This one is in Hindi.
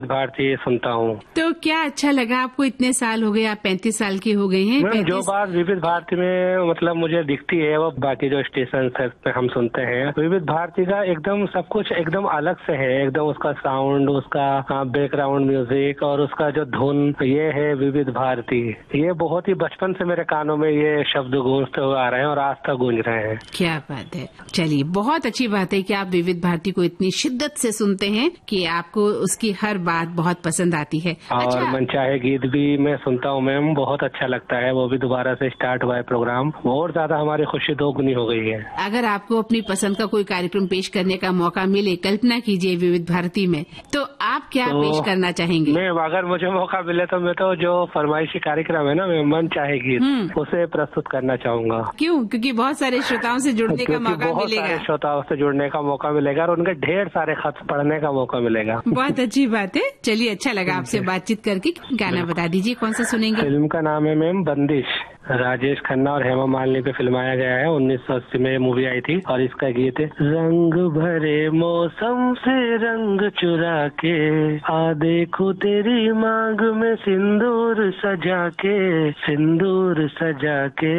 भारती सुनता हूँ। तो क्या अच्छा लगा आपको? इतने साल हो गए, आप 35 साल के हो गए हैं। मैम, जो बात विविध भारती में मतलब मुझे दिखती है वो बाकी जो स्टेशन पे हम सुनते हैं, विविध भारती का एकदम सब कुछ एकदम अलग से है। एकदम उसका साउंड, उसका बैकग्राउंड म्यूजिक और उसका जो धुन, ये है विविध भारती। ये बहुत ही बचपन से मेरे कानों में ये शब्द गूंजते हुए आ रहे हैं और आज तक गूंज रहे हैं। क्या बात है। चलिए, बहुत अच्छी बात है कि आप विविध भारती को इतनी शिद्दत से सुनते हैं कि आपको उसकी हर बात बहुत पसंद आती है। और मनचाहे गीत भी मैं सुनता हूँ मैम, बहुत अच्छा लगता है। वो भी दोबारा से स्टार्ट हुआ है प्रोग्राम, और ज्यादा हमारी खुशी दोगुनी हो गई है। अगर आपको अपनी पसंद का कोई कार्यक्रम पेश करने का मौका मिले, कल्पना कीजिए विविध भारती में, तो आप क्या पेश करना चाहेंगे? मैं अगर मुझे मौका मिले तो मैं तो जो फरमाइशी कार्यक्रम है ना, मैं मनचाहे गीत उसे प्रस्तुत करना चाहूंगा। क्यों? क्योंकि बहुत सारे श्रोताओं से जुड़ने का मौका मिलेगा। सारे श्रोताओं से जुड़ने का मौका मिलेगा और उनके ढेर सारे खत पढ़ने का मौका मिलेगा। बहुत अच्छी बात है। चलिए, अच्छा लगा आपसे बातचीत करके। गाना बता दीजिए कौन सा सुनेंगे? फिल्म का नाम है मैम बंदिश। राजेश खन्ना और हेमा मालिनी पे फिल्माया गया है। 1980 में मूवी आई थी और इसका गीत है, रंग भरे मौसम से रंग चुरा के आ देखो तेरी मांग में सिंदूर सजा के, सिंदूर सजा के।